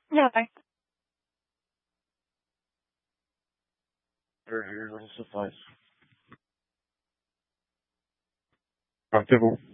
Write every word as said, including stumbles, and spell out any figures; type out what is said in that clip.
Yeah, bye. Here, here, let us suffice. Partez-vous.